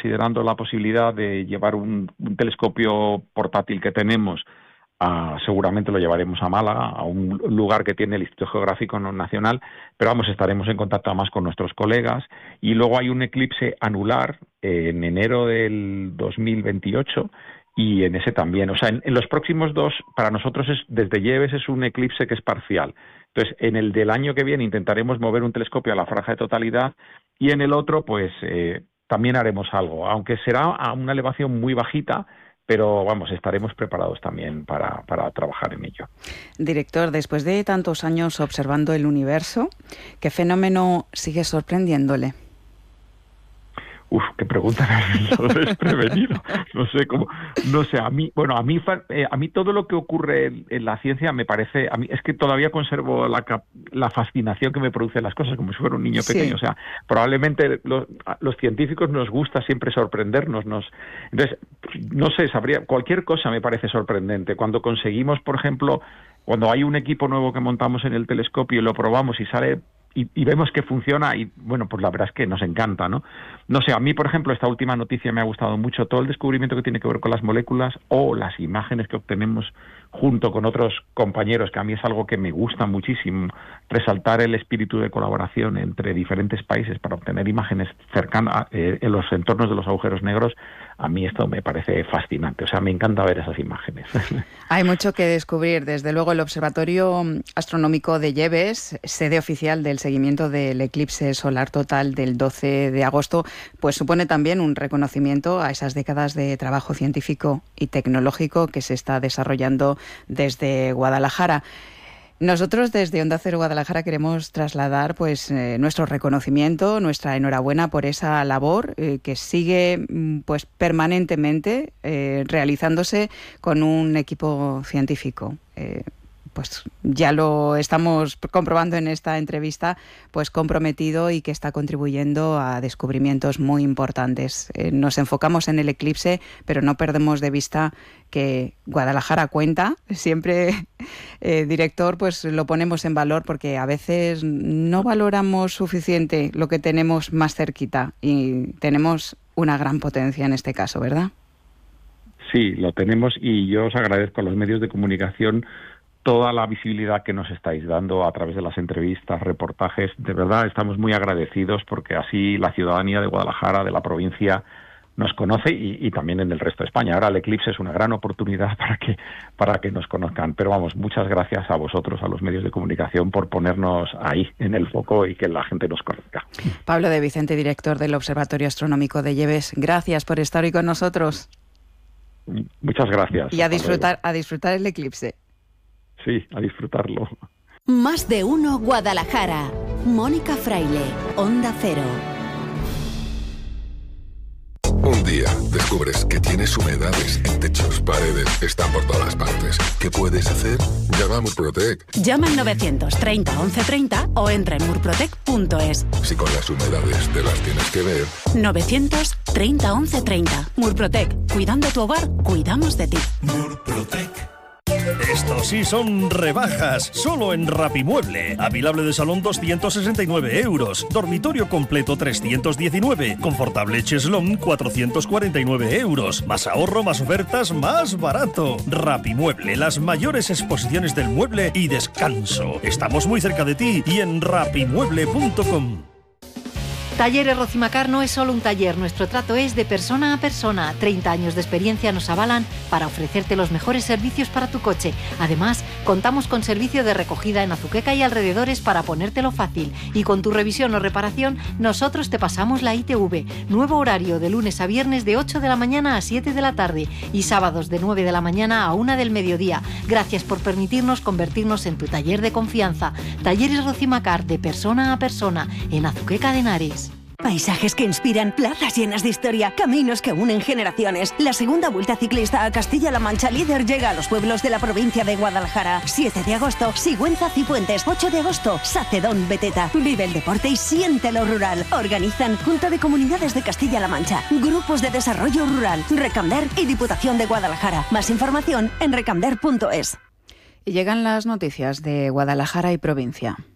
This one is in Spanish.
considerando la posibilidad de llevar un telescopio portátil que tenemos. Seguramente lo llevaremos a Málaga, a un lugar que tiene el Instituto Geográfico Nacional, pero vamos, estaremos en contacto más con nuestros colegas. Y luego hay un eclipse anular en enero del 2028 y en ese también. O sea, en los próximos dos, para nosotros desde Lleves es un eclipse que es parcial. Entonces, en el del año que viene intentaremos mover un telescopio a la franja de totalidad y en el otro, pues también haremos algo, aunque será a una elevación muy bajita, pero vamos, estaremos preparados también para trabajar en ello. Director, después de tantos años observando el universo, ¿qué fenómeno sigue sorprendiéndole? Qué pregunta me has desprevenido. No sé, a mí todo lo que ocurre en la ciencia me parece, a mí es que todavía conservo la fascinación que me producen las cosas, como si fuera un niño pequeño. O sea, probablemente los científicos nos gusta siempre sorprendernos. Entonces, no sé, cualquier cosa me parece sorprendente. Cuando conseguimos, por ejemplo, cuando hay un equipo nuevo que montamos en el telescopio y lo probamos y sale y vemos que funciona y, bueno, pues la verdad es que nos encanta, ¿no? No sé, a mí, por ejemplo, esta última noticia me ha gustado mucho, todo el descubrimiento que tiene que ver con las moléculas o las imágenes que obtenemos junto con otros compañeros, que a mí es algo que me gusta muchísimo, resaltar el espíritu de colaboración entre diferentes países para obtener imágenes cercanas en los entornos de los agujeros negros. A mí esto me parece fascinante, o sea, me encanta ver esas imágenes. Hay mucho que descubrir. Desde luego, el Observatorio Astronómico de Lleves, sede oficial del seguimiento del eclipse solar total del 12 de agosto, pues supone también un reconocimiento a esas décadas de trabajo científico y tecnológico que se está desarrollando desde Guadalajara. Nosotros desde Onda Cero Guadalajara queremos trasladar pues nuestro reconocimiento, nuestra enhorabuena por esa labor que sigue pues permanentemente realizándose con un equipo científico. Pues ya lo estamos comprobando en esta entrevista, pues comprometido y que está contribuyendo a descubrimientos muy importantes. Nos enfocamos en el eclipse, pero no perdemos de vista que Guadalajara cuenta. Siempre, director, pues lo ponemos en valor porque a veces no valoramos suficiente lo que tenemos más cerquita y tenemos una gran potencia en este caso, ¿verdad? Sí, lo tenemos y yo os agradezco a los medios de comunicación toda la visibilidad que nos estáis dando a través de las entrevistas, reportajes. De verdad, estamos muy agradecidos porque así la ciudadanía de Guadalajara, de la provincia, nos conoce y también en el resto de España. Ahora el eclipse es una gran oportunidad para que nos conozcan. Pero vamos, muchas gracias a vosotros, a los medios de comunicación, por ponernos ahí en el foco y que la gente nos conozca. Pablo de Vicente, director del Observatorio Astronómico de Lleves, gracias por estar hoy con nosotros. Muchas gracias. Y a disfrutar el eclipse. Sí, a disfrutarlo. Más de uno Guadalajara. Mónica Fraile, Onda Cero. Un día descubres que tienes humedades en techos, paredes, están por todas partes. ¿Qué puedes hacer? Llama a Murprotec. Llama al 930 1130 o entra en murprotec.es. Si con las humedades te las tienes que ver. 930 1130. Murprotec. Cuidando tu hogar, cuidamos de ti. Murprotec. Estos sí son rebajas, solo en Rapimueble. Avilable de salón 269 euros, dormitorio completo 319, confortable cheslón 449 euros. Más ahorro, más ofertas, más barato. Rapimueble, las mayores exposiciones del mueble y descanso. Estamos muy cerca de ti y en rapimueble.com. Talleres Rocimacar no es solo un taller, nuestro trato es de persona a persona. 30 años de experiencia nos avalan para ofrecerte los mejores servicios para tu coche. Además, contamos con servicio de recogida en Azuqueca y alrededores para ponértelo fácil. Y con tu revisión o reparación, nosotros te pasamos la ITV. Nuevo horario de lunes a viernes de 8 de la mañana a 7 de la tarde y sábados de 9 de la mañana a 1 del mediodía. Gracias por permitirnos convertirnos en tu taller de confianza. Talleres Rocimacar, de persona a persona, en Azuqueca de Henares. Paisajes que inspiran, plazas llenas de historia, caminos que unen generaciones. La segunda Vuelta Ciclista a Castilla-La Mancha Líder llega a los pueblos de la provincia de Guadalajara. 7 de agosto, Sigüenza Cifuentes. 8 de agosto, Sacedón Beteta. Vive el deporte y siente lo rural. Organizan Junta de Comunidades de Castilla-La Mancha, Grupos de Desarrollo Rural, Recamder y Diputación de Guadalajara. Más información en recamder.es. Y llegan las noticias de Guadalajara y provincia.